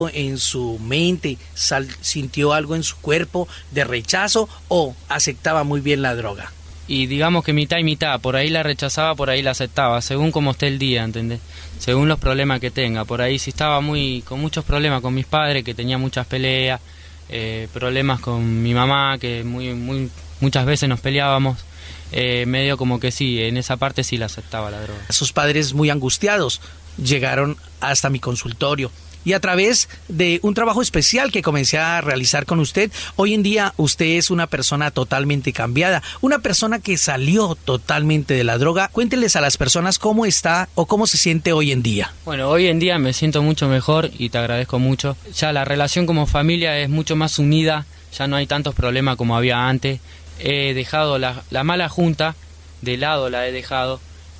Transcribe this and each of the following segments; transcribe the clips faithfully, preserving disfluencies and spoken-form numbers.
en su mente, sal, sintió algo en su cuerpo de rechazo o aceptaba muy bien la droga? Y digamos que mitad y mitad, por ahí la rechazaba, por ahí la aceptaba, según cómo esté el día, ¿entendés? Según los problemas que tenga. Por ahí si estaba muy con muchos problemas con mis padres, que tenía muchas peleas, eh, problemas con mi mamá, que muy muy muchas veces nos peleábamos, eh, medio como que sí, en esa parte sí la aceptaba la droga. Sus padres muy angustiados llegaron hasta mi consultorio. Y a través de un trabajo especial que comencé a realizar con usted, hoy en día usted es una persona totalmente cambiada, una persona que salió totalmente de la droga. Cuénteles a las personas cómo está o cómo se siente hoy en día. Bueno, hoy en día me siento mucho mejor y te agradezco mucho. Ya la relación como familia es mucho más unida, ya no hay tantos problemas como había antes. He dejado la, la mala junta, de lado la he dejado,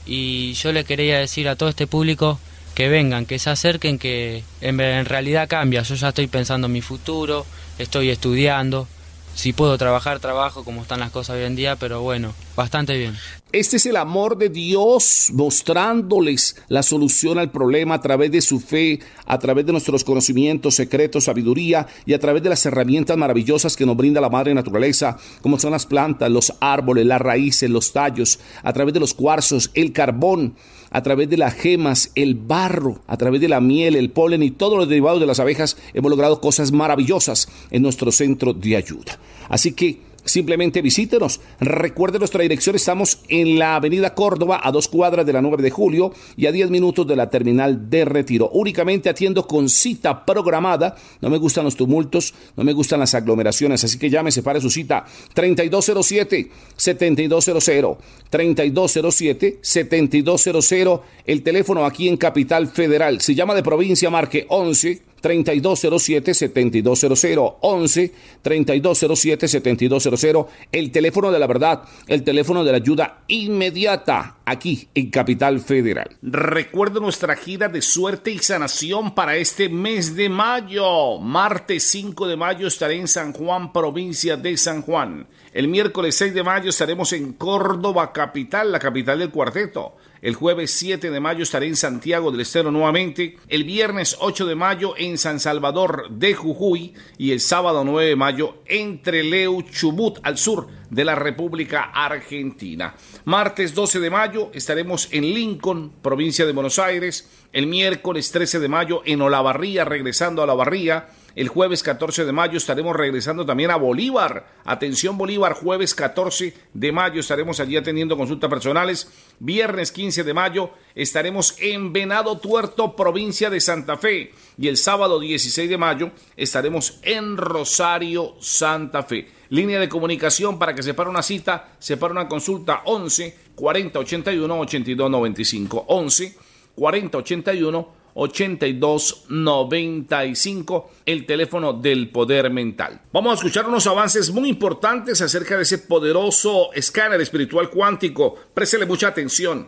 y yo le quería decir a todo este público que vengan, que se acerquen, que en, en realidad cambia. Yo ya estoy pensando en mi futuro, estoy estudiando, si puedo trabajar, trabajo, como están las cosas hoy en día, pero bueno, bastante bien. Este es el amor de Dios mostrándoles la solución al problema a través de su fe, a través de nuestros conocimientos, secretos, sabiduría y a través de las herramientas maravillosas que nos brinda la madre naturaleza, como son las plantas, los árboles, las raíces, los tallos, a través de los cuarzos, el carbón, a través de las gemas, el barro, a través de la miel, el polen y todos los derivados de las abejas. Hemos logrado cosas maravillosas en nuestro centro de ayuda. Así que simplemente visítenos. Recuerde nuestra dirección. Estamos en la avenida Córdoba, a dos cuadras de la nueve de julio y a diez minutos de la terminal de Retiro. Únicamente atiendo con cita programada. No me gustan los tumultos, no me gustan las aglomeraciones, así que llame, separe su cita. treinta y dos cero siete, setenta y dos cero cero, treinta y dos cero siete, setenta y dos cero cero. El teléfono aquí en Capital Federal. Si llama de provincia, marque once, treinta y dos cero siete, setenta y dos cero cero, once, treinta y dos cero siete, setenta y dos cero cero, el teléfono de la verdad, el teléfono de la ayuda inmediata, aquí en Capital Federal. Recuerda nuestra gira de suerte y sanación para este mes de mayo. Martes cinco de mayo estaré en San Juan, provincia de San Juan. El miércoles seis de mayo estaremos en Córdoba, capital, la capital del cuarteto. El jueves siete de mayo estaré en Santiago del Estero nuevamente. El viernes ocho de mayo en San Salvador de Jujuy. Y el sábado nueve de mayo en Trelew, Chubut, al sur de la República Argentina. Martes doce de mayo estaremos en Lincoln, provincia de Buenos Aires. El miércoles trece de mayo en Olavarría, regresando a Olavarría. El jueves catorce de mayo estaremos regresando también a Bolívar. Atención Bolívar, jueves catorce de mayo estaremos allí atendiendo consultas personales. Viernes quince de mayo estaremos en Venado Tuerto, provincia de Santa Fe. Y el sábado dieciséis de mayo estaremos en Rosario, Santa Fe. Línea de comunicación para que separe una cita, separe una consulta, once, cuarenta, ochenta y uno, ochenta y dos, noventa y cinco. once, cuarenta, ochenta y uno, ochenta y dos, noventa y cinco, el teléfono del poder mental. Vamos a escuchar unos avances muy importantes acerca de ese poderoso escáner espiritual cuántico. Préstele mucha atención.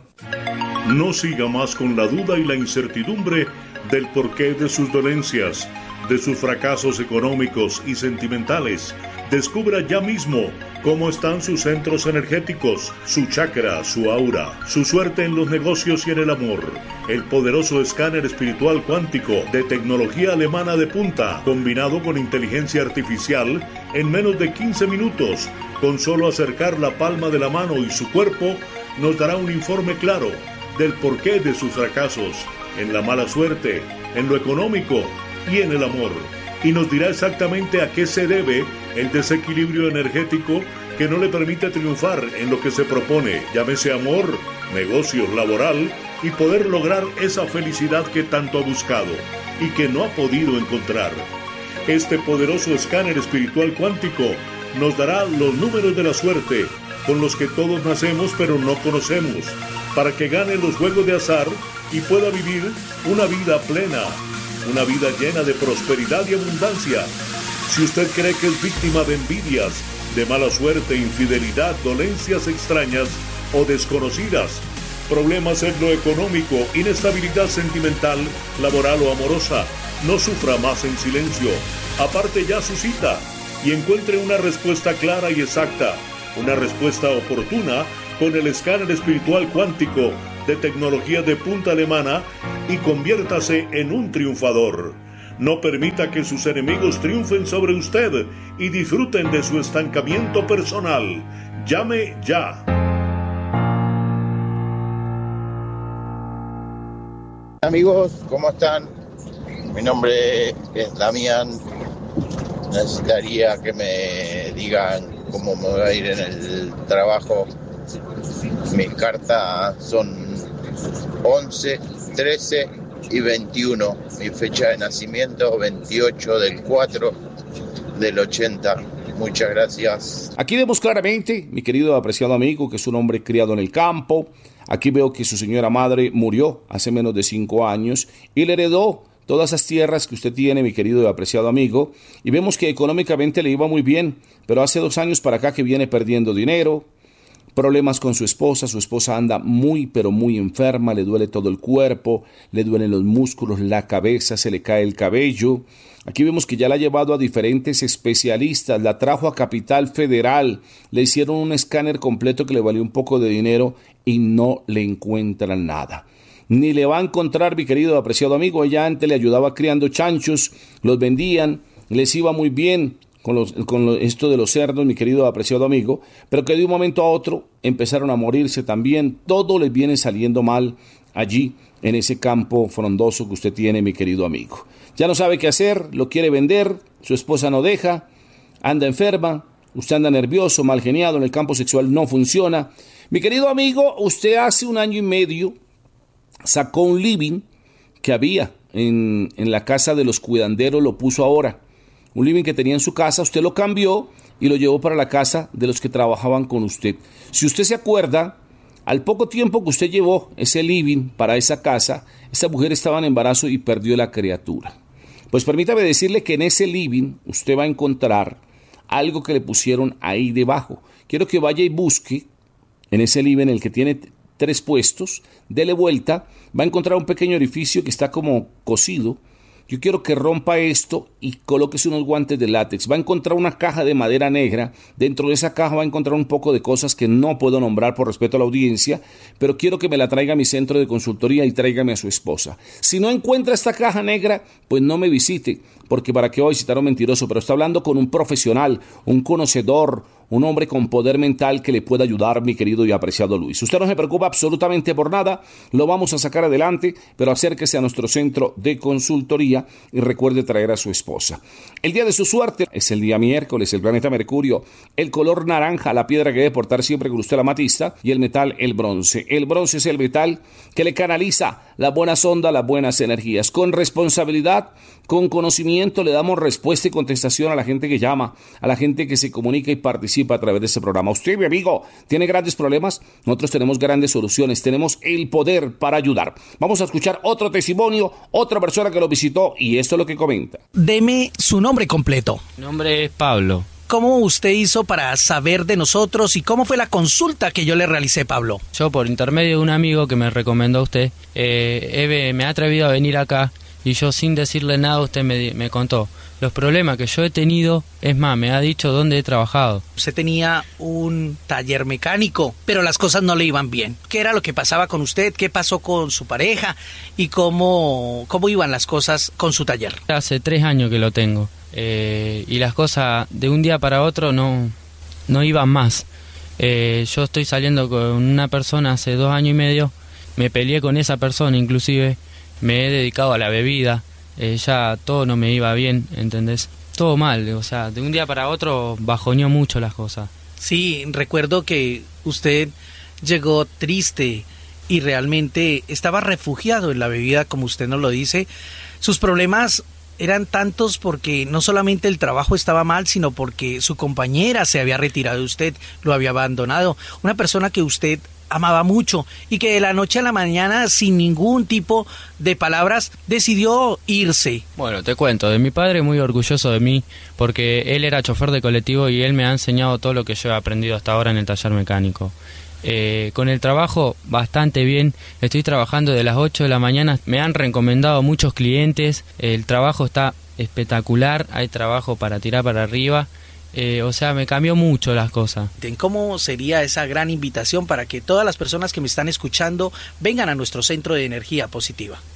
No siga más con la duda y la incertidumbre del porqué de sus dolencias, de sus fracasos económicos y sentimentales. Descubra ya mismo cómo están sus centros energéticos, su chakra, su aura, su suerte en los negocios y en el amor. El poderoso escáner espiritual cuántico de tecnología alemana de punta, combinado con inteligencia artificial, en menos de quince minutos, con solo acercar la palma de la mano y su cuerpo, nos dará un informe claro del porqué de sus fracasos, en la mala suerte, en lo económico y en el amor. Y nos dirá exactamente a qué se debe el desequilibrio energético que no le permite triunfar en lo que se propone, llámese amor, negocios, laboral, y poder lograr esa felicidad que tanto ha buscado y que no ha podido encontrar. Este poderoso escáner espiritual cuántico nos dará los números de la suerte con los que todos nacemos pero no conocemos, para que gane los juegos de azar y pueda vivir una vida plena, una vida llena de prosperidad y abundancia. Si usted cree que es víctima de envidias, de mala suerte, infidelidad, dolencias extrañas o desconocidas, problemas en lo económico, inestabilidad sentimental, laboral o amorosa, no sufra más en silencio. Aparte ya su cita y encuentre una respuesta clara y exacta, una respuesta oportuna con el escáner espiritual cuántico de tecnología de punta alemana y conviértase en un triunfador. No permita que sus enemigos triunfen sobre usted y disfruten de su estancamiento personal. Llame ya. Amigos, ¿cómo están? Mi nombre es Damián. Necesitaría que me digan cómo me va a ir en el trabajo. Mis cartas son once, trece y veintiuno. Mi fecha de nacimiento, veintiocho del cuatro del ochenta. Muchas gracias. Aquí vemos claramente, mi querido apreciado amigo, que es un hombre criado en el campo. Aquí veo que su señora madre murió hace menos de cinco años y le heredó todas esas tierras que usted tiene, mi querido y apreciado amigo. Y vemos que económicamente le iba muy bien, pero hace dos años para acá que viene perdiendo dinero, problemas con su esposa. Su esposa anda muy, pero muy enferma, le duele todo el cuerpo, le duelen los músculos, la cabeza, se le cae el cabello. Aquí vemos que ya la ha llevado a diferentes especialistas, la trajo a Capital Federal, le hicieron un escáner completo que le valió un poco de dinero y no le encuentran nada. Ni le va a encontrar, mi querido apreciado amigo. Ella antes le ayudaba criando chanchos, los vendían, les iba muy bien con, los, con lo, esto de los cerdos, mi querido apreciado amigo, pero que de un momento a otro empezaron a morirse también. Todo les viene saliendo mal allí en ese campo frondoso que usted tiene, mi querido amigo. Ya no sabe qué hacer, lo quiere vender, su esposa no deja, anda enferma, usted anda nervioso, mal geniado, en el campo sexual no funciona. Mi querido amigo, usted hace un año y medio sacó un living que había en, en la casa de los cuidanderos, lo puso ahora. Un living que tenía en su casa, usted lo cambió y lo llevó para la casa de los que trabajaban con usted. Si usted se acuerda, al poco tiempo que usted llevó ese living para esa casa, esa mujer estaba en embarazo y perdió la criatura. Pues permítame decirle que en ese living usted va a encontrar algo que le pusieron ahí debajo. Quiero que vaya y busque en ese living, en el que tiene tres puestos, dele vuelta, va a encontrar un pequeño orificio que está como cosido. Yo quiero que rompa esto y colóquese unos guantes de látex. Va a encontrar una caja de madera negra. Dentro de esa caja va a encontrar un poco de cosas que no puedo nombrar por respeto a la audiencia, pero quiero que me la traiga a mi centro de consultoría y tráigame a su esposa. Si no encuentra esta caja negra, pues no me visite, porque para qué voy a visitar a un mentiroso, pero está hablando con un profesional, un conocedor, un hombre con poder mental que le pueda ayudar, mi querido y apreciado Luis. Usted no se preocupa absolutamente por nada, lo vamos a sacar adelante, pero acérquese a nuestro centro de consultoría y recuerde traer a su esposa. El día de su suerte es el día miércoles, el planeta Mercurio, el color naranja, la piedra que debe portar siempre con usted la amatista, y el metal, el bronce. El bronce es el metal que le canaliza la buena sonda, las buenas energías. Con responsabilidad, con conocimiento, le damos respuesta y contestación a la gente que llama, a la gente que se comunica y participa a través de este programa. Usted, mi amigo, tiene grandes problemas, nosotros tenemos grandes soluciones, tenemos el poder para ayudar. Vamos a escuchar otro testimonio, otra persona que lo visitó, y esto es lo que comenta. Deme su nombre completo. Mi nombre es Pablo. ¿Cómo usted hizo para saber de nosotros y cómo fue la consulta que yo le realicé, Pablo? Yo, por intermedio de un amigo que me recomendó a usted, eh, Eve, me ha atrevido a venir acá y yo, sin decirle nada, usted me, me contó los problemas que yo he tenido. Es más, me ha dicho dónde he trabajado. Usted tenía un taller mecánico, pero las cosas no le iban bien. ¿Qué era lo que pasaba con usted? ¿Qué pasó con su pareja? ¿Y cómo, cómo iban las cosas con su taller? Hace tres años que lo tengo. Eh, y las cosas de un día para otro no, no iban más. Eh, yo estoy saliendo con una persona hace dos años y medio. Me peleé con esa persona, inclusive me he dedicado a la bebida. Eh, ya todo no me iba bien, ¿entendés? Todo mal, o sea, de un día para otro bajoneó mucho las cosas. Sí, recuerdo que usted llegó triste y realmente estaba refugiado en la bebida, como usted nos lo dice. Sus problemas eran tantos porque no solamente el trabajo estaba mal, sino porque su compañera se había retirado de usted, lo había abandonado. Una persona que usted amaba mucho y que de la noche a la mañana, sin ningún tipo de palabras, decidió irse. Bueno, te cuento, de mi padre muy orgulloso de mí, porque él era chofer de colectivo y él me ha enseñado todo lo que yo he aprendido hasta ahora en el taller mecánico. Eh, con el trabajo bastante bien, estoy trabajando de las ocho de la mañana, me han recomendado muchos clientes, el trabajo está espectacular, hay trabajo para tirar para arriba. Eh, o sea, me cambió mucho las cosas. ¿Cómo sería esa gran invitación para que todas las personas que me están escuchando vengan a nuestro centro de energía positiva?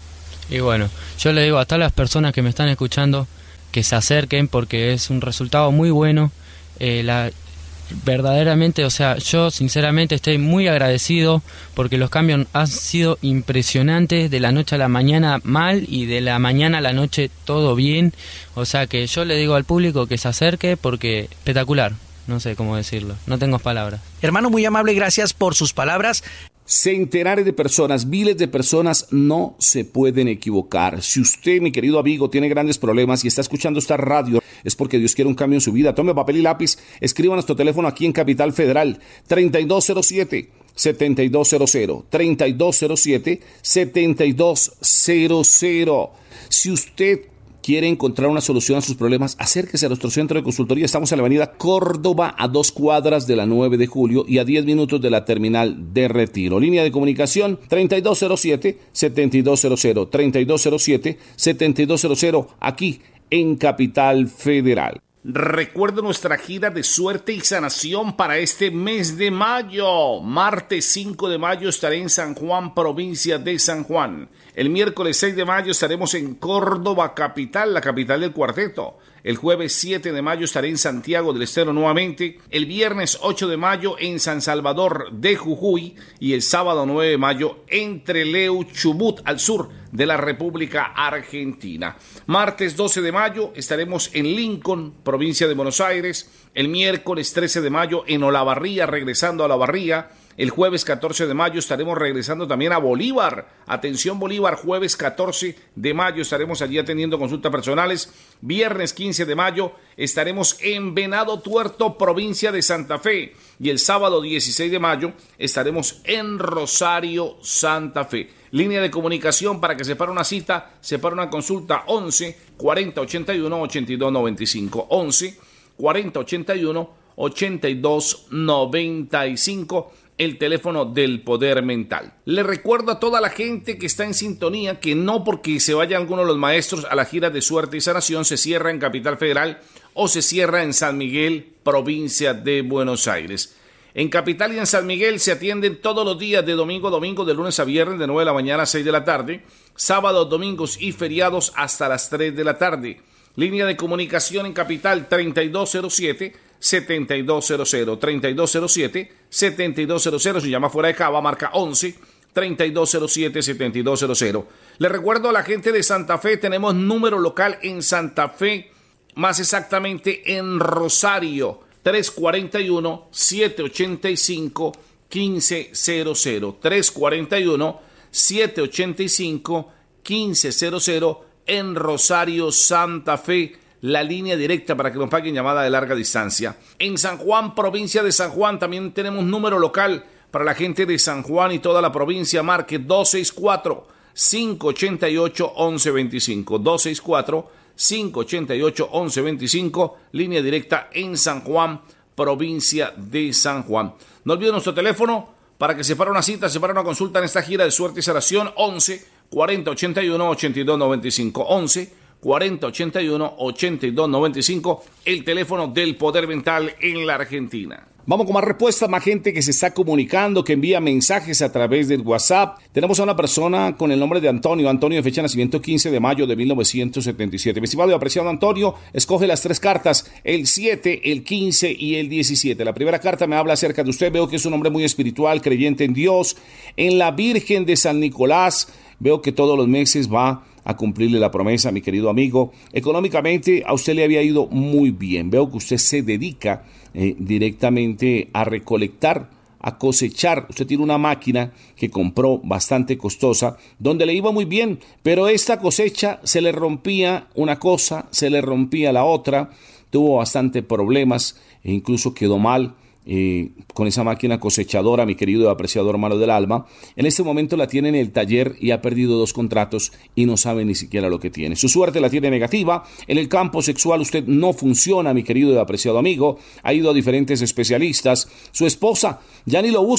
Y bueno, yo le digo a todas las personas que me están escuchando que se acerquen porque es un resultado muy bueno. Eh, la, verdaderamente, o sea, yo sinceramente estoy muy agradecido porque los cambios han sido impresionantes, de la noche a la mañana mal y de la mañana a la noche todo bien. O sea que yo le digo al público que se acerque porque espectacular, no sé cómo decirlo, no tengo palabras. Hermano, muy amable, gracias por sus palabras. Centenares de personas, miles de personas no se pueden equivocar. Si usted, mi querido amigo, tiene grandes problemas y está escuchando esta radio, es porque Dios quiere un cambio en su vida. Tome papel y lápiz, escriba nuestro teléfono aquí en Capital Federal, treinta y dos cero siete, setenta y dos cero cero, treinta y dos cero siete, setenta y dos cero cero. Si usted quiere encontrar una solución a sus problemas, acérquese a nuestro centro de consultoría. Estamos en la avenida Córdoba, a dos cuadras de la nueve de julio y a diez minutos de la terminal de Retiro. Línea de comunicación treinta y dos cero siete, setenta y dos cero cero, treinta y dos cero siete, setenta y dos cero cero, aquí en Capital Federal. Recuerda nuestra gira de suerte y sanación para este mes de mayo. Martes cinco de mayo estaré en San Juan, provincia de San Juan. El miércoles seis de mayo estaremos en Córdoba, capital, la capital del cuarteto. El jueves siete de mayo estaré en Santiago del Estero nuevamente. El viernes ocho de mayo en San Salvador de Jujuy. Y el sábado nueve de mayo en Trelew, Chubut, al sur de la República Argentina. Martes doce de mayo estaremos en Lincoln, provincia de Buenos Aires. El miércoles trece de mayo en Olavarría, regresando a Olavarría. El jueves catorce de mayo estaremos regresando también a Bolívar. Atención Bolívar, jueves catorce de mayo estaremos allí atendiendo consultas personales. Viernes quince de mayo estaremos en Venado Tuerto, provincia de Santa Fe. Y el sábado dieciséis de mayo estaremos en Rosario, Santa Fe. Línea de comunicación para que separe una cita, separe una consulta, once, cuarenta, ochenta y uno, ochenta y dos, noventa y cinco. once, cuarenta, ochenta y uno, ochenta y dos, noventa y cinco. El teléfono del Poder Mental. Le recuerdo a toda la gente que está en sintonía que no porque se vayan algunos de los maestros a la gira de suerte y sanación se cierra en Capital Federal o se cierra en San Miguel, provincia de Buenos Aires. En Capital y en San Miguel se atienden todos los días de domingo a domingo, de lunes a viernes, de nueve de la mañana a seis de la tarde, sábados, domingos y feriados hasta las tres de la tarde. Línea de comunicación en Capital treinta y dos cero siete, setenta y dos cero cero, treinta y dos cero siete, setenta y dos cero cero. Si llama fuera de Cava, marca once, treinta y dos cero siete, setenta y dos cero cero. Le recuerdo a la gente de Santa Fe, tenemos número local en Santa Fe, más exactamente en Rosario, tres cuarenta y uno, setecientos ochenta y cinco, quince cero cero, tres cuarenta y uno, setecientos ochenta y cinco, quince cero cero. En Rosario, Santa Fe, la línea directa para que nos paguen llamada de larga distancia. En San Juan, provincia de San Juan, también tenemos número local para la gente de San Juan y toda la provincia. Marque dos seis cuatro, cinco ocho ocho, once veinticinco. dos seis cuatro, cinco ocho ocho, once veinticinco. Línea directa en San Juan, provincia de San Juan. No olviden nuestro teléfono para que se para una cita, se para una consulta en esta gira de suerte y sanación. once, cuarenta, ochenta y uno, ochenta y dos, noventa y cinco. once, cuarenta, ochenta y uno, ochenta y dos, noventa y cinco. El teléfono del Poder Mental en la Argentina. Vamos con más respuestas, más gente que se está comunicando, que envía mensajes a través del WhatsApp. Tenemos a una persona con el nombre de Antonio. Antonio, de fecha de nacimiento quince de mayo de mil novecientos setenta y siete. Mi estimado y apreciado Antonio, escoge las tres cartas, el siete, el quince y el diecisiete. La primera carta me habla acerca de usted. Veo que es un hombre muy espiritual, creyente en Dios, en la Virgen de San Nicolás. Veo que todos los meses va a cumplirle la promesa, mi querido amigo. Económicamente a usted le había ido muy bien. Veo que usted se dedica eh, directamente a recolectar, a cosechar. Usted tiene una máquina que compró bastante costosa, donde le iba muy bien, pero esta cosecha se le rompía una cosa, se le rompía la otra, tuvo bastante problemas e incluso quedó mal. Eh, con esa máquina cosechadora, mi querido y apreciado hermano del alma. En este momento la tiene en el taller y ha perdido dos contratos y no sabe ni siquiera lo que tiene. Su suerte la tiene negativa. En el campo sexual usted no funciona, mi querido y apreciado amigo. Ha ido a diferentes especialistas. Su esposa ya ni lo busca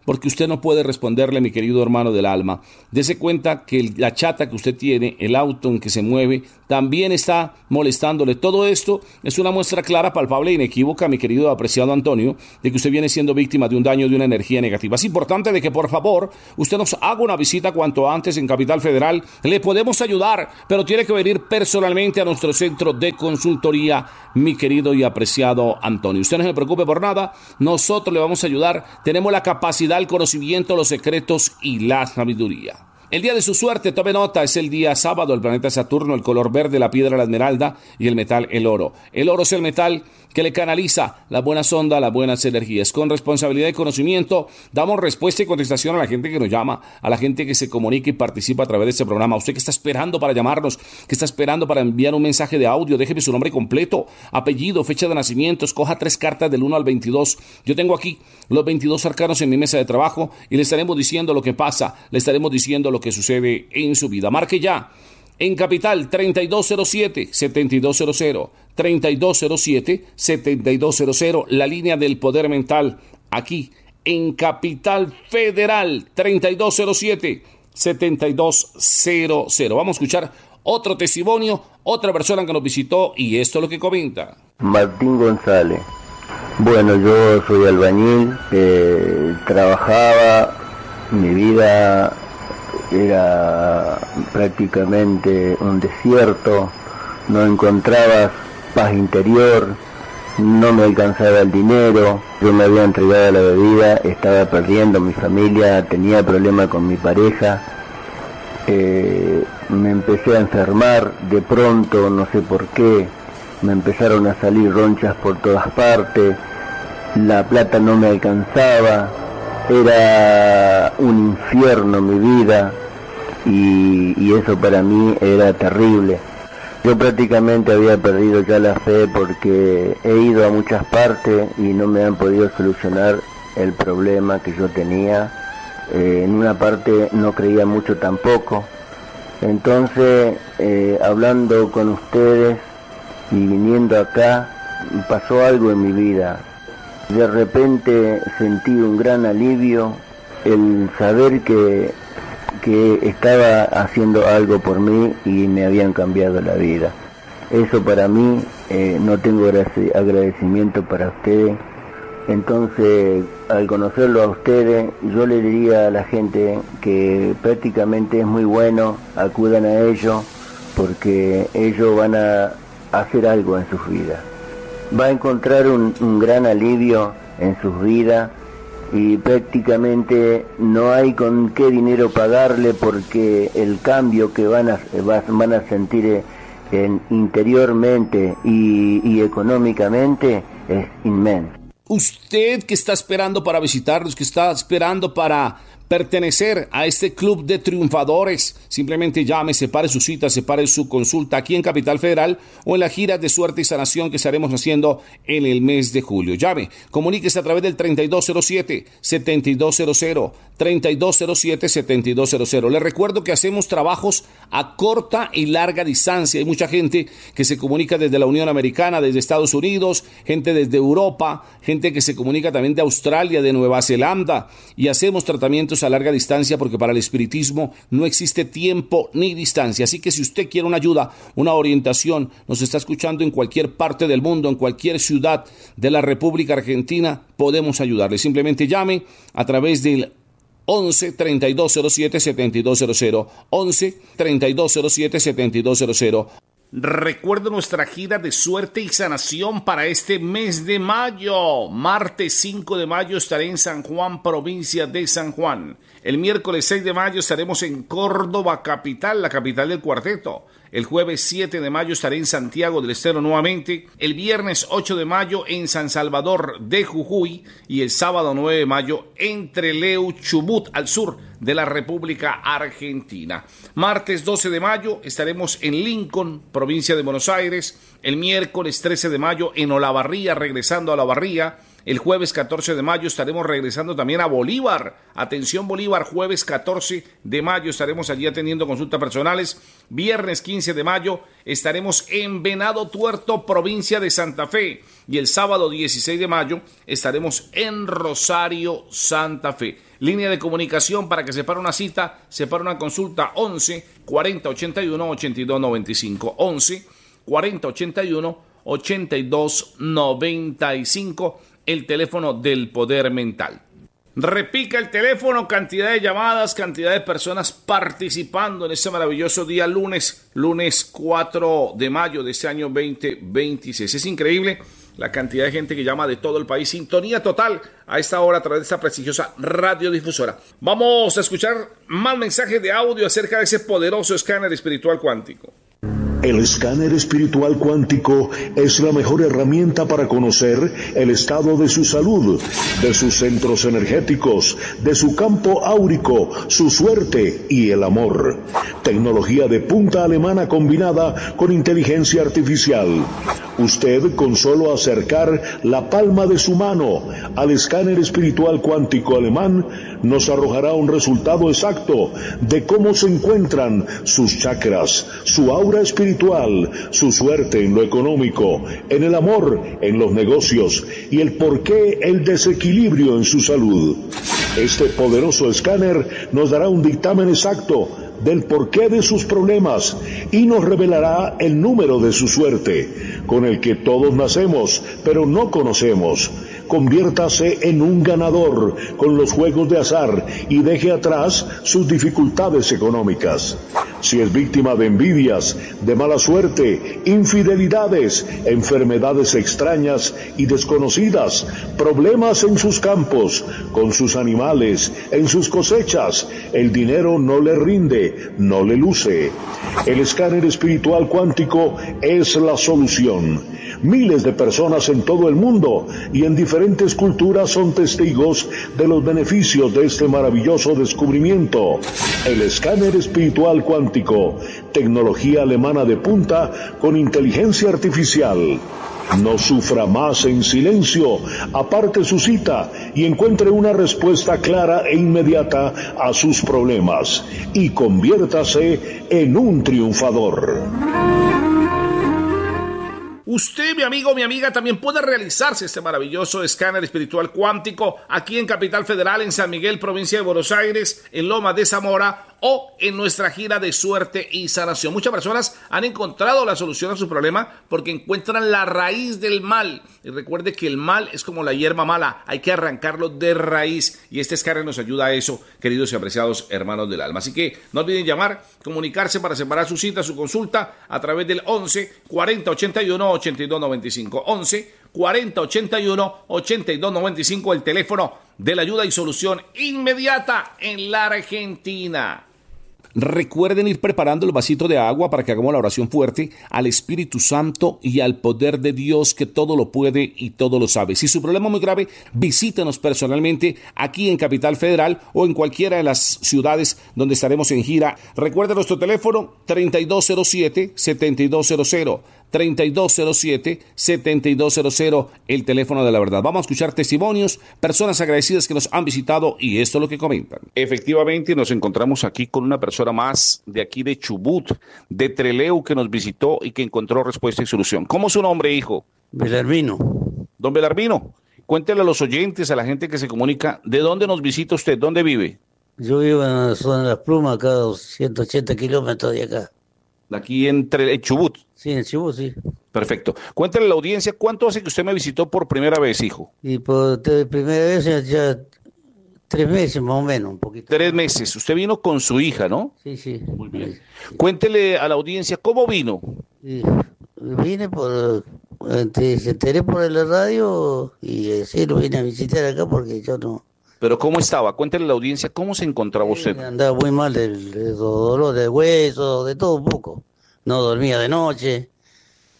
porque usted no puede responderle, mi querido hermano del alma. Dese cuenta que el, la chata que usted tiene, el auto en que se mueve, también está molestándole. Todo esto es una muestra clara, palpable e inequívoca, mi querido apreciado Antonio, de que usted viene siendo víctima de un daño, de una energía negativa. Es importante de que, por favor, usted nos haga una visita cuanto antes en Capital Federal. Le podemos ayudar, pero tiene que venir personalmente a nuestro centro de consultoría, mi querido y apreciado Antonio. Usted no se preocupe por nada, nosotros le vamos a ayudar. Tenemos la capacidad, el conocimiento, los secretos y la sabiduría. El día de su suerte, tome nota, es el día sábado, el planeta Saturno, el color verde, la piedra, la esmeralda y el metal, el oro. El oro es el metal que le canaliza las buenas ondas, las buenas energías. Con responsabilidad y conocimiento, damos respuesta y contestación a la gente que nos llama, a la gente que se comunica y participa a través de este programa. Usted que está esperando para llamarnos, que está esperando para enviar un mensaje de audio, déjeme su nombre completo, apellido, fecha de nacimiento, escoja tres cartas del uno al veintidós. Yo tengo aquí los veintidós arcanos en mi mesa de trabajo y le estaremos diciendo lo que pasa, le estaremos diciendo lo que sucede en su vida. Marque ya. En Capital, treinta y dos cero siete, setenta y dos cero cero, treinta y dos cero siete, setenta y dos cero cero, la línea del poder mental, aquí en Capital Federal, treinta y dos cero siete, setenta y dos cero cero. Vamos a escuchar otro testimonio, otra persona que nos visitó y esto es lo que comenta. Martín González. Bueno, yo soy albañil, eh, trabajaba, mi vida era prácticamente un desierto, no encontraba paz interior, no me alcanzaba el dinero, yo me había entregado a la bebida, estaba perdiendo mi familia, tenía problemas con mi pareja, eh, me empecé a enfermar de pronto, no sé por qué, me empezaron a salir ronchas por todas partes, la plata no me alcanzaba, era un infierno mi vida y, y eso para mí era terrible. Yo prácticamente había perdido ya la fe porque he ido a muchas partes y no me han podido solucionar el problema que yo tenía. Eh, en una parte no creía mucho tampoco. Entonces, eh, hablando con ustedes y viniendo acá, pasó algo en mi vida. De repente sentí un gran alivio, el saber que, que estaba haciendo algo por mí y me habían cambiado la vida. Eso para mí, eh, no tengo agradecimiento para ustedes. Entonces, al conocerlo a ustedes, yo le diría a la gente que prácticamente es muy bueno, acudan a ellos, porque ellos van a hacer algo en sus vidas. Va a encontrar un, un gran alivio en sus vidas y prácticamente no hay con qué dinero pagarle porque el cambio que van a, van a sentir en, interiormente y, y económicamente es inmenso. Usted que está esperando para visitarnos, que está esperando para pertenecer a este club de triunfadores, simplemente llame, separe su cita, separe su consulta aquí en Capital Federal o en la gira de suerte y sanación que estaremos haciendo en el mes de julio. Llame, comuníquese a través del treinta y dos cero siete, setenta y dos cero cero, treinta y dos cero siete, setenta y dos cero cero. Les recuerdo que hacemos trabajos a corta y larga distancia. Hay mucha gente que se comunica desde la Unión Americana, desde Estados Unidos, gente desde Europa, gente que se comunica también de Australia, de Nueva Zelanda, y hacemos tratamientos a larga distancia porque para el espiritismo no existe tiempo ni distancia. Así que si usted quiere una ayuda, una orientación, nos está escuchando en cualquier parte del mundo, en cualquier ciudad de la República Argentina, podemos ayudarle. Simplemente llame a través del once, treinta y dos cero siete, setenta y dos cero cero, once, treinta y dos cero siete, setenta y dos cero cero. Recuerda nuestra gira de suerte y sanación para este mes de mayo. Martes cinco de mayo estaré en San Juan, provincia de San Juan. El miércoles seis de mayo estaremos en Córdoba, capital, la capital del cuarteto. El jueves siete de mayo estaré en Santiago del Estero nuevamente. El viernes ocho de mayo en San Salvador de Jujuy. Y el sábado nueve de mayo en Trelew, Chubut, al sur de la República Argentina. Martes doce de mayo estaremos en Lincoln, provincia de Buenos Aires. El miércoles trece de mayo en Olavarría, regresando a Olavarría. El jueves catorce de mayo estaremos regresando también a Bolívar. Atención Bolívar, jueves catorce de mayo estaremos allí atendiendo consultas personales. Viernes quince de mayo estaremos en Venado Tuerto, provincia de Santa Fe. Y el sábado dieciséis de mayo estaremos en Rosario, Santa Fe. Línea de comunicación para que separe una cita, separe una consulta, once cuarenta ochenta y uno ochenta y dos noventa y cinco. once cuarenta ochenta y uno ochenta y dos noventa y cinco, el teléfono del Poder Mental. Repica el teléfono, cantidad de llamadas, cantidad de personas participando en este maravilloso día lunes, lunes cuatro de mayo de este año veinte veintiséis. Es increíble la cantidad de gente que llama de todo el país. Sintonía total a esta hora a través de esta prestigiosa radiodifusora. Vamos a escuchar más mensajes de audio acerca de ese poderoso escáner espiritual cuántico. El escáner espiritual cuántico es la mejor herramienta para conocer el estado de su salud, de sus centros energéticos, de su campo áurico, su suerte y el amor. Tecnología de punta alemana combinada con inteligencia artificial. Usted, con solo acercar la palma de su mano al escáner espiritual cuántico alemán, nos arrojará un resultado exacto de cómo se encuentran sus chakras, su aura espiritual, su suerte en lo económico, en el amor, en los negocios y el porqué el desequilibrio en su salud. Este poderoso escáner nos dará un dictamen exacto del porqué de sus problemas y nos revelará el número de su suerte, con el que todos nacemos, pero no conocemos. Conviértase en un ganador con los juegos de azar y deje atrás sus dificultades económicas. Si es víctima de envidias, de mala suerte, infidelidades, enfermedades extrañas y desconocidas, problemas en sus campos, con sus animales, en sus cosechas, el dinero no le rinde, no le luce. El escáner espiritual cuántico es la solución. Miles de personas en todo el mundo y en diferentes culturas son testigos de los beneficios de este maravilloso descubrimiento. El escáner espiritual cuántico, tecnología alemana de punta con inteligencia artificial. No sufra más en silencio, aparte su cita y encuentre una respuesta clara e inmediata a sus problemas y conviértase en un triunfador. Usted, mi amigo, mi amiga, también puede realizarse este maravilloso escáner espiritual cuántico aquí en Capital Federal, en San Miguel, provincia de Buenos Aires, en Lomas de Zamora o en nuestra gira de suerte y sanación. Muchas personas han encontrado la solución a su problema porque encuentran la raíz del mal. Y recuerde que el mal es como la hierba mala, hay que arrancarlo de raíz y este escáner nos ayuda a eso, queridos y apreciados hermanos del alma. Así que no olviden llamar, comunicarse para separar su cita, su consulta a través del once cuarenta ochenta y uno ochenta y dos noventa y cinco. once cuarenta ochenta y uno ochenta y dos noventa y cinco, el teléfono de la ayuda y solución inmediata en la Argentina. Recuerden ir preparando el vasito de agua para que hagamos la oración fuerte al Espíritu Santo y al poder de Dios que todo lo puede y todo lo sabe. Si su problema es muy grave, visítenos personalmente aquí en Capital Federal o en cualquiera de las ciudades donde estaremos en gira. Recuerden nuestro teléfono treinta y dos cero siete, setenta y dos cero cero. treinta y dos cero siete, setenta y dos cero cero, el teléfono de la verdad. Vamos a escuchar testimonios, personas agradecidas que nos han visitado y esto es lo que comentan. Efectivamente, nos encontramos aquí con una persona más de aquí de Chubut, de Trelew, que nos visitó y que encontró respuesta y solución. ¿Cómo es su nombre, hijo? Belarmino. Don Belarmino, cuéntele a los oyentes, a la gente que se comunica, ¿de dónde nos visita usted? ¿Dónde vive? Yo vivo en la zona de Las Plumas, acá a ciento ochenta kilómetros de acá. Aquí en, Tre- en Chubut. Sí, en Chubut, sí. Perfecto. Cuéntale a la audiencia, ¿cuánto hace que usted me visitó por primera vez, hijo? Y por te- primera vez ya, ya tres meses más o menos, un poquito. Tres meses. Usted vino con su hija, ¿no? Sí, sí. Muy bien. Cuéntele a la audiencia, ¿cómo vino? Y vine por, te- se enteré por la radio y eh, sí, lo vine a visitar acá porque yo no... Pero ¿cómo estaba? Cuéntele a la audiencia, ¿cómo se encontraba usted? Andaba muy mal del, del dolor de hueso, de todo un poco. No dormía de noche.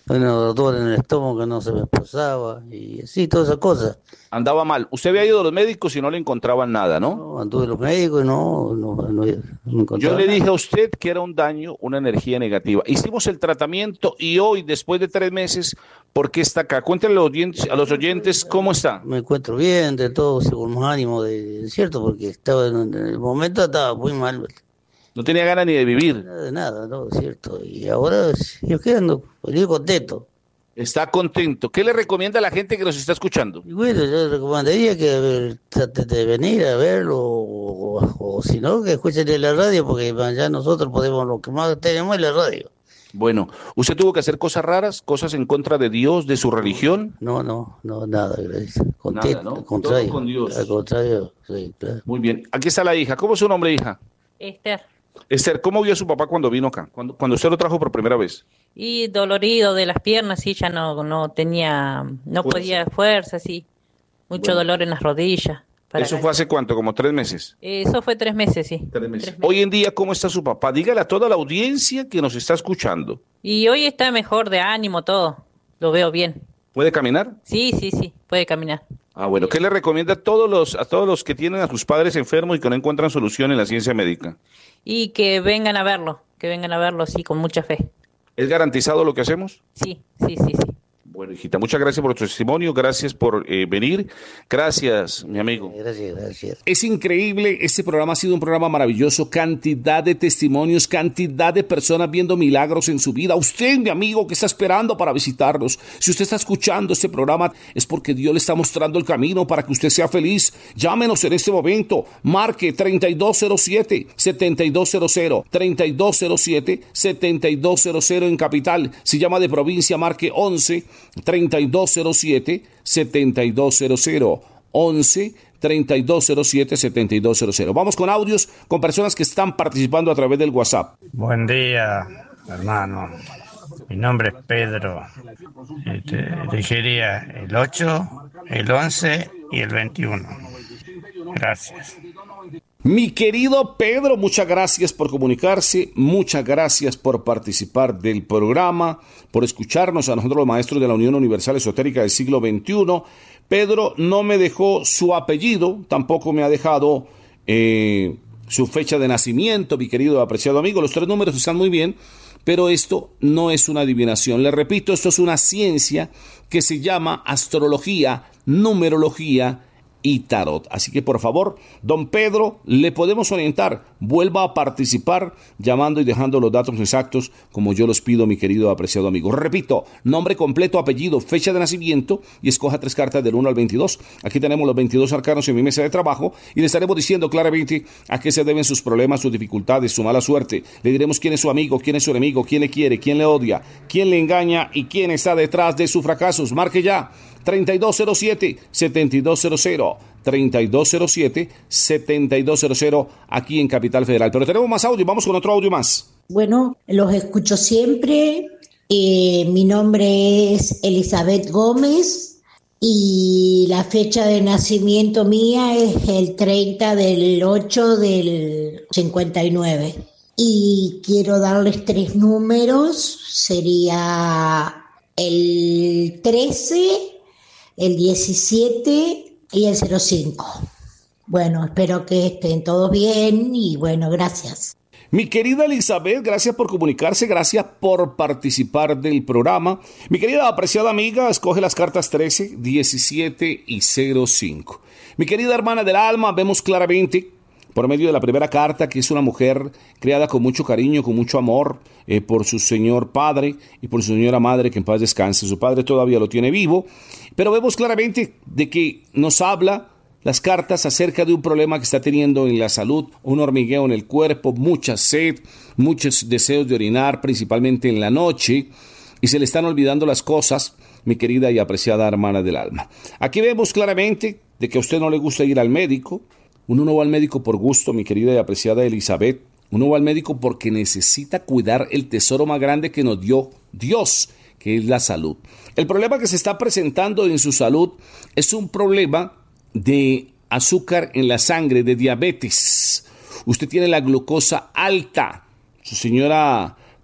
Bueno, dolor en el estómago, no se me pasaba, y así, todas esas cosas. Andaba mal. Usted había ido a los médicos y no le encontraban nada, ¿no? No, anduve a los médicos y no, no, no, no encontraba Yo le nada. dije a usted que era un daño, una energía negativa. Hicimos el tratamiento y hoy, después de tres meses, ¿por qué está acá? Cuéntenle a los oyentes, a los oyentes cómo está. Me encuentro bien, de todo, según más ánimo, de, de cierto, porque estaba en, en el momento estaba muy mal. No tenía ganas ni de vivir. Nada de nada, no, es cierto. Y ahora yo quedando, yo contento. Está contento. ¿Qué le recomienda a la gente que nos está escuchando? Y bueno, yo recomendaría que a ver, trate de venir a verlo, o, o, o si no, que escuchen en la radio, porque ya nosotros podemos, lo que más tenemos es la radio. Bueno, ¿usted tuvo que hacer cosas raras, cosas en contra de Dios, de su religión? No, no, no, nada, gracias. Contento, Nada, ¿no? al contrario. Todo con Dios. Al contrario, sí, claro. Muy bien. Aquí está la hija. ¿Cómo es su nombre, hija? Esther. Esther, ¿cómo vio a su papá cuando vino acá? Cuando, cuando usted lo trajo por primera vez. Y dolorido de las piernas, sí, ya no, no tenía, no Fuerza. podía fuerza, sí. Mucho Bueno. dolor en las rodillas. para ¿Eso acá. fue hace cuánto? ¿Como tres meses? Eso fue tres meses, sí. Tres meses. Tres meses. Hoy en día, ¿cómo está su papá? Dígale a toda la audiencia que nos está escuchando. Y hoy está mejor de ánimo todo. Lo veo bien. ¿Puede caminar? Sí, sí, sí, puede caminar. Ah, bueno. ¿Qué le recomienda a todos los, a todos los que tienen a sus padres enfermos y que no encuentran solución en la ciencia médica? Y que vengan a verlo, que vengan a verlo, sí, con mucha fe. ¿Es garantizado lo que hacemos? Sí, sí, sí, sí. Bueno, hijita, muchas gracias por tu testimonio, gracias por eh, venir. Gracias, mi amigo. Gracias, gracias. Es increíble, este programa ha sido un programa maravilloso, cantidad de testimonios, cantidad de personas viendo milagros en su vida. Usted, mi amigo, que está esperando para visitarnos, si usted está escuchando este programa, es porque Dios le está mostrando el camino para que usted sea feliz. Llámenos en este momento, marque treinta y dos cero siete, setenta y dos cero cero, treinta y dos cero siete, setenta y dos cero cero en capital. Si llama de provincia, marque once, treinta y dos cero siete, setenta y dos cero cero. once, treinta y dos cero siete, setenta y dos cero cero. Vamos con audios con personas que están participando a través del WhatsApp. Buen día, hermano. Mi nombre es Pedro. Este, elegiría el ocho, el once y el veintiuno. Gracias. Mi querido Pedro, muchas gracias por comunicarse, muchas gracias por participar del programa, por escucharnos a nosotros los maestros de la Unión Universal Esotérica del siglo veintiuno. Pedro no me dejó su apellido, tampoco me ha dejado eh, su fecha de nacimiento, mi querido apreciado amigo. Los tres números están muy bien, pero esto no es una adivinación. Le repito, esto es una ciencia que se llama astrología, numerología y tarot. Así que por favor, don Pedro, le podemos orientar. Vuelva a participar llamando y dejando los datos exactos como yo los pido, mi querido apreciado amigo. Repito, nombre completo, apellido, fecha de nacimiento y escoja tres cartas del uno al veintidós. Aquí tenemos los veintidós arcanos en mi mesa de trabajo y le estaremos diciendo claramente a qué se deben sus problemas, sus dificultades, su mala suerte. Le diremos quién es su amigo, quién es su enemigo, quién le quiere, quién le odia, quién le engaña y quién está detrás de sus fracasos. Marque ya treinta y dos cero siete, setenta y dos cero cero, treinta y dos cero siete, setenta y dos cero cero aquí en Capital Federal. Pero tenemos más audio, vamos con otro audio más. Bueno, los escucho siempre. Eh, mi nombre es Elizabeth Gómez y la fecha de nacimiento mía es el treinta del ocho del cincuenta y nueve. Y quiero darles tres números, sería el trece, el diecisiete y el cero cinco. Bueno, espero que estén todos bien y bueno, gracias. Mi querida Elizabeth, gracias por comunicarse, gracias por participar del programa. Mi querida apreciada amiga, escoge las cartas trece, diecisiete y cero cinco. Mi querida hermana del alma, vemos claramente por medio de la primera carta que es una mujer criada con mucho cariño, con mucho amor eh, por su señor padre y por su señora madre, que en paz descanse. Su padre todavía lo tiene vivo, pero vemos claramente de que nos habla las cartas acerca de un problema que está teniendo en la salud, un hormigueo en el cuerpo, mucha sed, muchos deseos de orinar, principalmente en la noche, y se le están olvidando las cosas, mi querida y apreciada hermana del alma. Aquí vemos claramente de que a usted no le gusta ir al médico. Uno no va al médico por gusto, mi querida y apreciada Elizabeth. Uno va al médico porque necesita cuidar el tesoro más grande que nos dio Dios, que es la salud. El problema que se está presentando en su salud es un problema de azúcar en la sangre, de diabetes. Usted tiene la glucosa alta. Su señora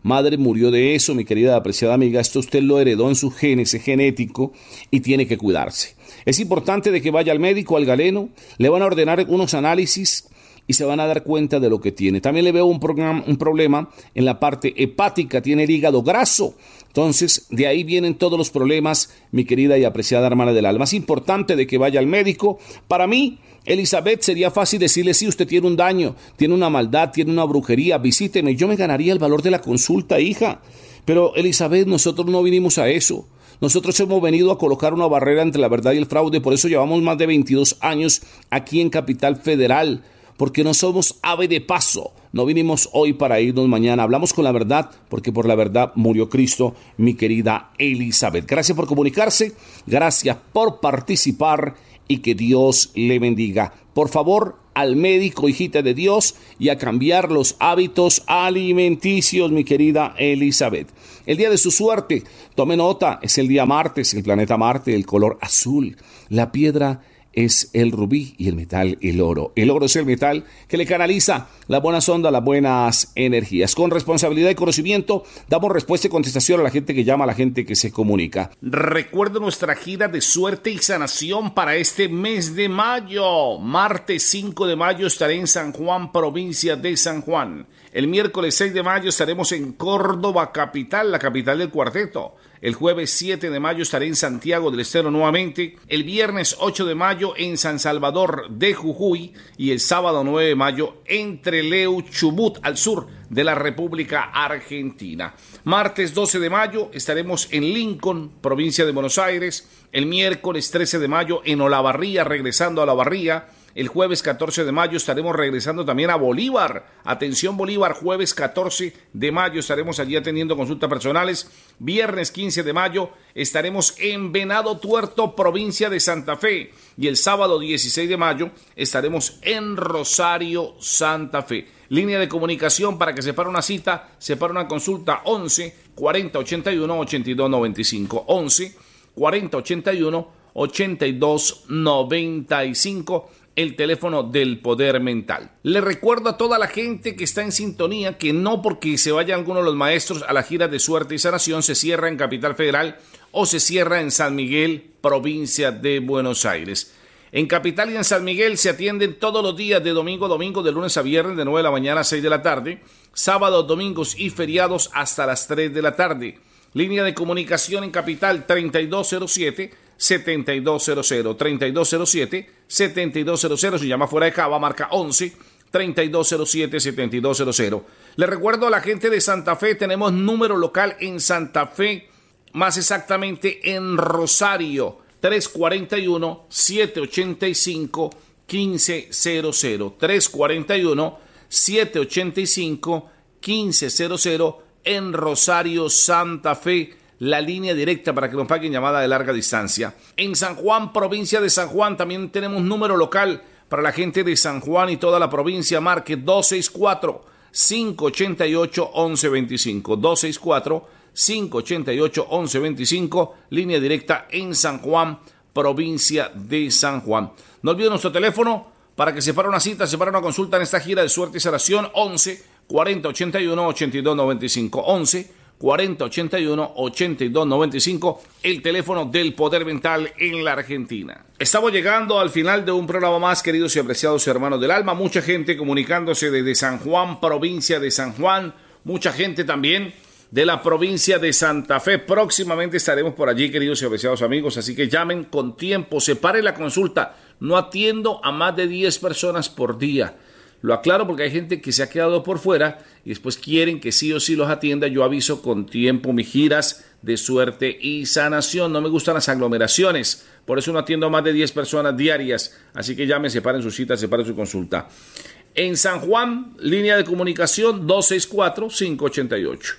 madre murió de eso, mi querida apreciada amiga. Esto usted lo heredó en su génesis genético y tiene que cuidarse. Es importante de que vaya al médico, al galeno, le van a ordenar unos análisis y se van a dar cuenta de lo que tiene. También le veo un, programa, un problema en la parte hepática, tiene el hígado graso. Entonces, de ahí vienen todos los problemas, mi querida y apreciada hermana del alma. Es importante de que vaya al médico. Para mí, Elizabeth, sería fácil decirle, sí, usted tiene un daño, tiene una maldad, tiene una brujería, visíteme. Yo me ganaría el valor de la consulta, hija. Pero, Elizabeth, nosotros no vinimos a eso. Nosotros hemos venido a colocar una barrera entre la verdad y el fraude. Por eso llevamos más de veintidós años aquí en Capital Federal. Porque no somos ave de paso, no vinimos hoy para irnos mañana, hablamos con la verdad, porque por la verdad murió Cristo, mi querida Elizabeth. Gracias por comunicarse, gracias por participar y que Dios le bendiga. Por favor, al médico, hijita de Dios, y a cambiar los hábitos alimenticios, mi querida Elizabeth. El día de su suerte, tome nota, es el día martes, el planeta Marte, el color azul, la piedra es el rubí y el metal el oro. El oro es el metal que le canaliza la buena onda, las buenas energías. Con responsabilidad y conocimiento damos respuesta y contestación a la gente que llama, a la gente que se comunica. Recuerda nuestra gira de suerte y sanación para este mes de mayo. Martes cinco de mayo estaré en San Juan, provincia de San Juan. El miércoles seis de mayo estaremos en Córdoba, capital, la capital del cuarteto. El jueves siete de mayo estaré en Santiago del Estero nuevamente. El viernes ocho de mayo en San Salvador de Jujuy. Y el sábado nueve de mayo en Trelew, Chubut, al sur de la República Argentina. Martes doce de mayo estaremos en Lincoln, provincia de Buenos Aires. El miércoles trece de mayo en Olavarría, regresando a Olavarría. El jueves catorce de mayo estaremos regresando también a Bolívar. Atención Bolívar, jueves catorce de mayo estaremos allí atendiendo consultas personales. Viernes quince de mayo estaremos en Venado Tuerto, provincia de Santa Fe. Y el sábado dieciséis de mayo estaremos en Rosario, Santa Fe. Línea de comunicación para que separe una cita, separe una consulta, once cuarenta ochenta y uno ochenta y dos noventa y cinco. once cuarenta ochenta y uno ochenta y dos noventa y cinco. El teléfono del poder mental. Le recuerdo a toda la gente que está en sintonía que no porque se vaya alguno de los maestros a la gira de suerte y sanación se cierra en Capital Federal o se cierra en San Miguel, provincia de Buenos Aires. En Capital y en San Miguel se atienden todos los días de domingo a domingo, de lunes a viernes, de nueve de la mañana a seis de la tarde, sábados, domingos y feriados hasta las tres de la tarde. Línea de comunicación en Capital treinta y dos cero siete setenta y dos cero cero, treinta y dos cero siete setenta y dos cero cero. Si llama fuera de Cava, marca once treinta y dos cero siete setenta y dos cero cero. Le recuerdo a la gente de Santa Fe, tenemos número local en Santa Fe, más exactamente en Rosario, tres cuarenta y uno siete ochenta y cinco quince cero cero, tres cuarenta y uno siete ochenta y cinco quince cero cero en Rosario, Santa Fe. La línea directa para que nos paguen llamada de larga distancia. En San Juan, provincia de San Juan, también tenemos número local para la gente de San Juan y toda la provincia. Marque dos seis cuatro cinco ocho ocho once veinticinco. dos seis cuatro cinco ocho ocho once veinticinco. Línea directa en San Juan, provincia de San Juan. No olviden nuestro teléfono para que separe una cita, separe una consulta en esta gira de suerte y sanación. once cuarenta ochenta y uno ochenta y dos noventa y cinco. once cuarenta ochenta y uno ochenta y dos noventa y cinco, el teléfono del poder mental en la Argentina. Estamos llegando al final de un programa más, queridos y apreciados hermanos del alma. Mucha gente comunicándose desde San Juan, provincia de San Juan. Mucha gente también de la provincia de Santa Fe. Próximamente estaremos por allí, queridos y apreciados amigos. Así que llamen con tiempo, separe la consulta. No atiendo a más de diez personas por día. Lo aclaro porque hay gente que se ha quedado por fuera y después quieren que sí o sí los atienda. Yo aviso con tiempo mis giras de suerte y sanación. No me gustan las aglomeraciones, por eso no atiendo a más de diez personas diarias. Así que llamen, separen su cita, separen su consulta. En San Juan, línea de comunicación dos seis cuatro cinco ocho ocho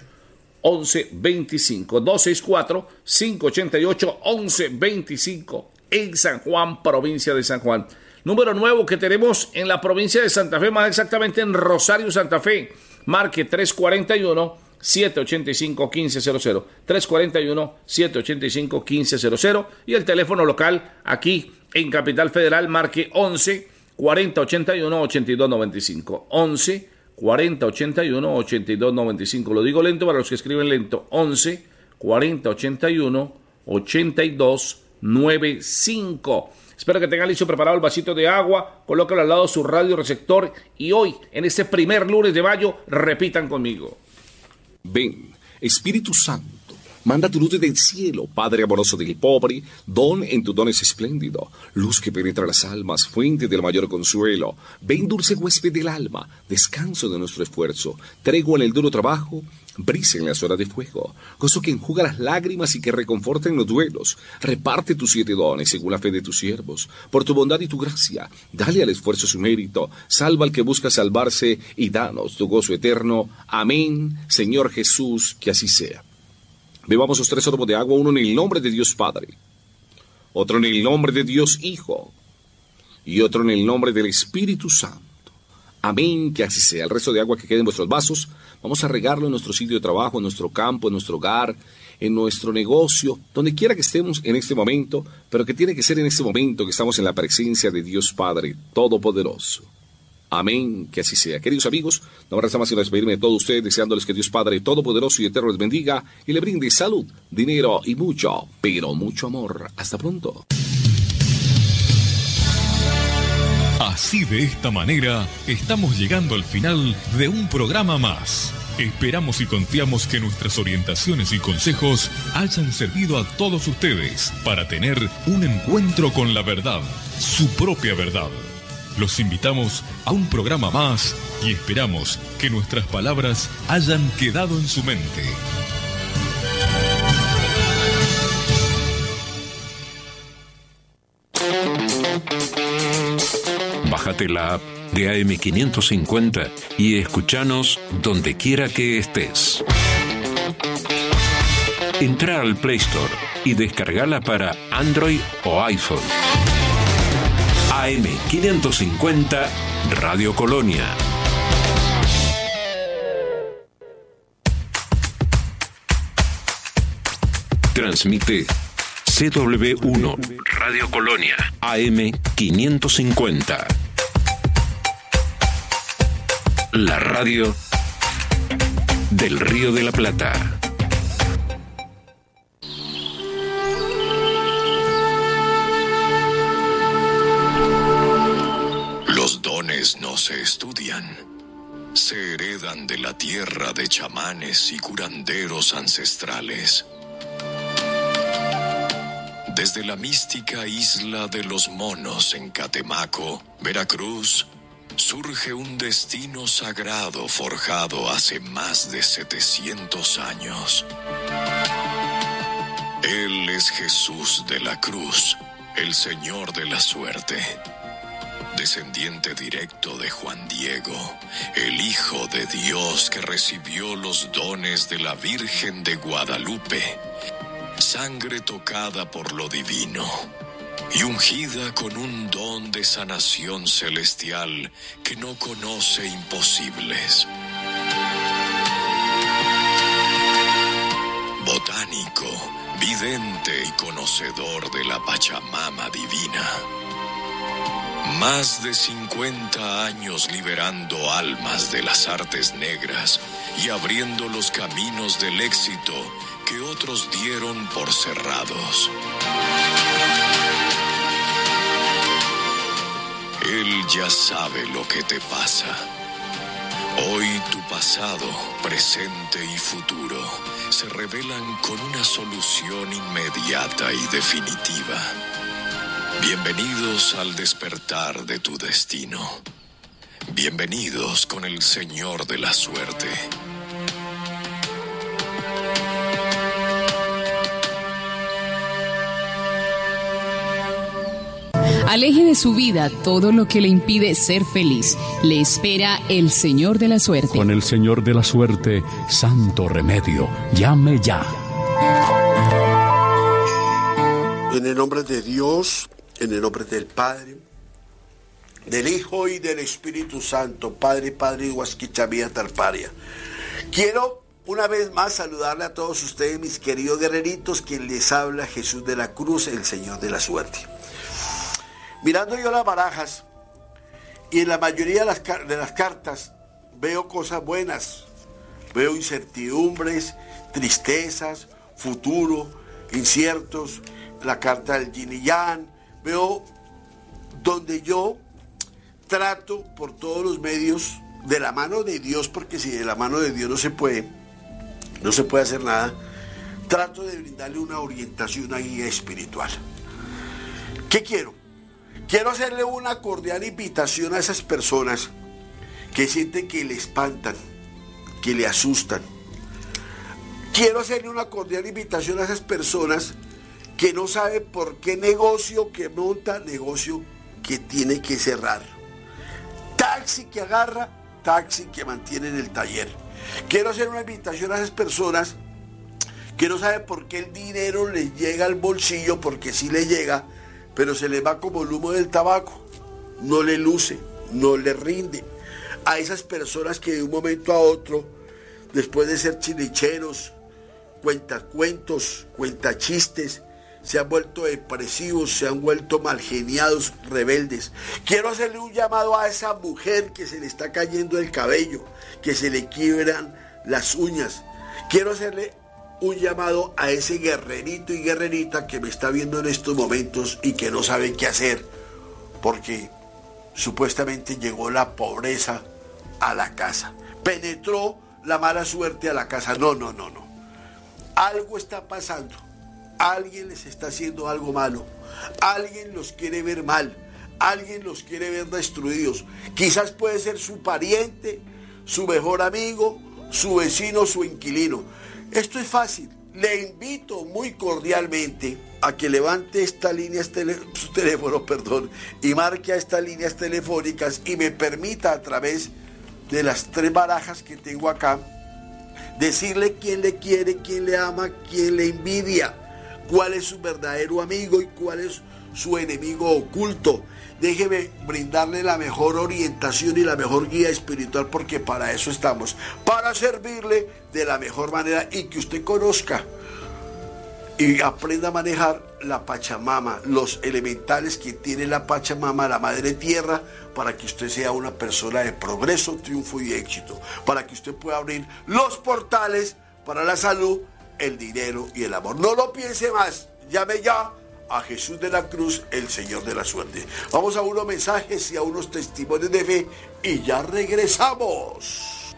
once veinticinco. dos seis cuatro cinco ocho ocho once veinticinco en San Juan, provincia de San Juan. Número nuevo que tenemos en la provincia de Santa Fe, más exactamente en Rosario, Santa Fe. Marque tres cuarenta y uno siete ochenta y cinco quince cero cero. tres cuarenta y uno siete ochenta y cinco quince cero cero. Y el teléfono local aquí en Capital Federal, marque once cuarenta ochenta y uno ochenta y dos noventa y cinco. once cuarenta ochenta y uno ochenta y dos noventa y cinco. Lo digo lento para los que escriben lento. once cuarenta ochenta y uno ochenta y dos noventa y cinco. Espero que tengan listo preparado el vasito de agua, colócalo al lado de su radio receptor y hoy, en este primer lunes de mayo, repitan conmigo. Ven, Espíritu Santo, manda tu luz desde el cielo, Padre amoroso del pobre, don en tu don es espléndido, luz que penetra las almas, fuente del mayor consuelo. Ven, dulce huésped del alma, descanso de nuestro esfuerzo, tregua en el duro trabajo, brisa en las horas de fuego, gozo que enjuga las lágrimas y que reconforta en los duelos. Reparte tus siete dones según la fe de tus siervos, por tu bondad y tu gracia, dale al esfuerzo su mérito, salva al que busca salvarse y danos tu gozo eterno. Amén, Señor Jesús, que así sea. Bebamos los tres sorbos de agua, uno en el nombre de Dios Padre, otro en el nombre de Dios Hijo y otro en el nombre del Espíritu Santo. Amén, que así sea. El resto de agua que quede en vuestros vasos, vamos a regarlo en nuestro sitio de trabajo, en nuestro campo, en nuestro hogar, en nuestro negocio, donde quiera que estemos en este momento, pero que tiene que ser en este momento que estamos en la presencia de Dios Padre Todopoderoso. Amén, que así sea. Queridos amigos, no me resta más sino despedirme de todos ustedes, deseándoles que Dios Padre Todopoderoso y Eterno les bendiga y le brinde salud, dinero y mucho, pero mucho amor. Hasta pronto. Así, de esta manera, estamos llegando al final de un programa más. Esperamos y confiamos que nuestras orientaciones y consejos hayan servido a todos ustedes para tener un encuentro con la verdad, su propia verdad. Los invitamos a un programa más y esperamos que nuestras palabras hayan quedado en su mente. Bájate la app de A M quinientos cincuenta y escúchanos donde quiera que estés. Entra al Play Store y descargala para Android o iPhone. A M quinientos cincuenta Radio Colonia. Transmite C W uno Radio Colonia A M quinientos cincuenta. La radio del Río de la Plata. Los dones no se estudian, se heredan de la tierra de chamanes y curanderos ancestrales. Desde la mística isla de los Monos en Catemaco, Veracruz, surge un destino sagrado forjado hace más de setecientos años. Él es Jesús de la Cruz, el Señor de la Suerte, descendiente directo de Juan Diego, el Hijo de Dios que recibió los dones de la Virgen de Guadalupe, sangre tocada por lo divino y ungida con un don de sanación celestial que no conoce imposibles. Botánico, vidente y conocedor de la Pachamama divina. Más de cincuenta años liberando almas de las artes negras y abriendo los caminos del éxito que otros dieron por cerrados. Él ya sabe lo que te pasa. Hoy tu pasado, presente y futuro se revelan con una solución inmediata y definitiva. Bienvenidos al despertar de tu destino. Bienvenidos con el Señor de la Suerte. Aleje de su vida todo lo que le impide ser feliz. Le espera el Señor de la Suerte. Con el Señor de la Suerte, santo remedio. Llame ya. En el nombre de Dios, en el nombre del Padre, del Hijo y del Espíritu Santo, Padre, Padre y Huasquichamía Tarparia. Quiero una vez más saludarle a todos ustedes, mis queridos guerreritos, quien les habla Jesús de la Cruz, el Señor de la Suerte. Mirando yo las barajas, y en la mayoría de las, de las cartas veo cosas buenas, veo incertidumbres, tristezas, futuro, inciertos, la carta del yin y yang, veo donde yo trato por todos los medios, de la mano de Dios, porque si de la mano de Dios no se puede, no se puede hacer nada, trato de brindarle una orientación, una guía espiritual. ¿Qué quiero? Quiero hacerle una cordial invitación a esas personas que sienten que le espantan, que le asustan. Quiero hacerle una cordial invitación a esas personas que no saben por qué negocio que monta, negocio que tiene que cerrar. Taxi que agarra, taxi que mantiene en el taller. Quiero hacer una invitación a esas personas que no saben por qué el dinero les llega al bolsillo, porque sí le llega, pero se les va como el humo del tabaco, no le luce, no le rinde. A esas personas que de un momento a otro, después de ser chilicheros, cuentacuentos, cuentachistes, se han vuelto depresivos, se han vuelto malgeniados, rebeldes. Quiero hacerle un llamado a esa mujer que se le está cayendo el cabello, que se le quiebran las uñas. Quiero hacerle un llamado a ese guerrerito y guerrerita que me está viendo en estos momentos y que no sabe qué hacer, porque supuestamente llegó la pobreza a la casa, penetró la mala suerte a la casa. No, no, no, no. Algo está pasando. Alguien les está haciendo algo malo. Alguien los quiere ver mal. Alguien los quiere ver destruidos. Quizás puede ser su pariente, su mejor amigo, su vecino, su inquilino. Esto es fácil. Le invito muy cordialmente a que levante estas líneas tele, su teléfono, perdón, y marque a estas líneas telefónicas y me permita a través de las tres barajas que tengo acá decirle quién le quiere, quién le ama, quién le envidia, cuál es su verdadero amigo y cuál es su enemigo oculto. Déjeme brindarle la mejor orientación y la mejor guía espiritual, porque para eso estamos, para servirle de la mejor manera y que usted conozca y aprenda a manejar la Pachamama, los elementales que tiene la Pachamama, la Madre Tierra, para que usted sea una persona de progreso, triunfo y éxito, para que usted pueda abrir los portales para la salud, el dinero y el amor. No lo piense más, llame ya a Jesús de la Cruz, el Señor de la Suerte. Vamos a unos mensajes y a unos testimonios de fe y ya regresamos.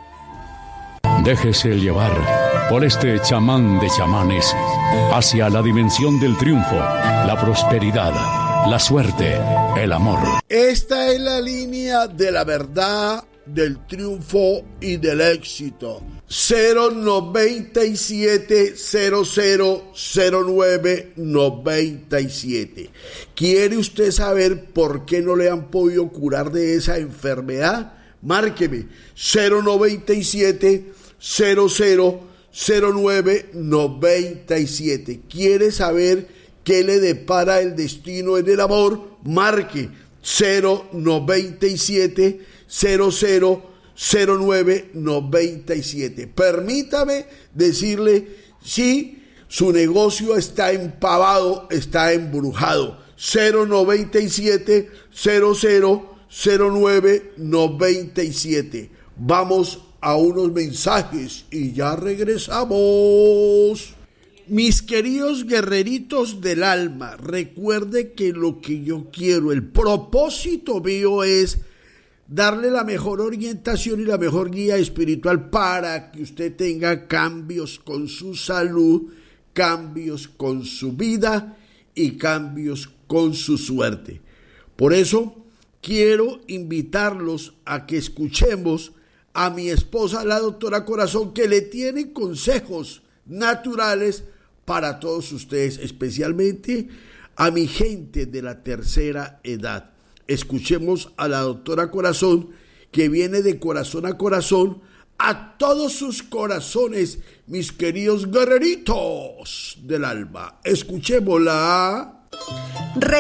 Déjese llevar por este chamán de chamanes hacia la dimensión del triunfo, la prosperidad, la suerte, el amor. Esta es la línea de la verdad, del triunfo y del éxito. cero noventa y siete cero cero cero nueve noventa y siete. ¿Quiere usted saber por qué no le han podido curar de esa enfermedad? Márqueme cero noventa y siete cero cero cero nueve noventa y siete. ¿Quiere saber qué le depara el destino en el amor? Marque cero noventa y siete cero cero cero nueve noventa y siete. Permítame decirle si su negocio está empavado, está embrujado. cero noventa y siete cero cero cero nueve noventa y siete. Vamos a unos mensajes y ya regresamos. Mis queridos guerreritos del alma, recuerde que lo que yo quiero, el propósito mío es darle la mejor orientación y la mejor guía espiritual para que usted tenga cambios con su salud, cambios con su vida y cambios con su suerte. Por eso quiero invitarlos a que escuchemos a mi esposa, la doctora Corazón, que le tiene consejos naturales para todos ustedes, especialmente a mi gente de la tercera edad. Escuchemos a la doctora Corazón, que viene de corazón a corazón a todos sus corazones, mis queridos guerreritos del alma. Escuchémosla.